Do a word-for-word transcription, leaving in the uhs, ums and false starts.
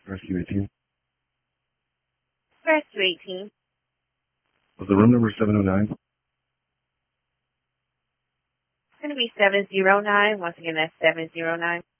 Rescue eighteen. Rescue eighteen. Was the room number seven oh nine? It's going to be seven zero nine. Once again, that's seven zero nine.